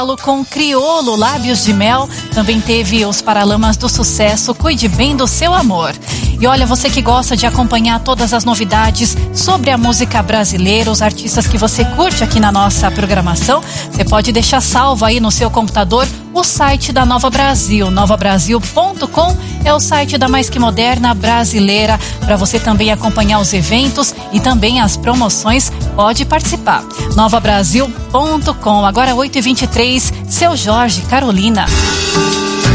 Com Criolo, Lábios de Mel, também teve os Paralamas do Sucesso, Cuide Bem do Seu Amor. E olha, você que gosta de acompanhar todas as novidades sobre a música brasileira, os artistas que você curte aqui na nossa programação, você pode deixar salvo aí no seu computador o site da Nova Brasil, novabrasil.com é o site da Mais Que Moderna brasileira, para você também acompanhar os eventos e também as promoções, pode participar. novabrasil.com, agora 8h23, Seu Jorge, Carolina.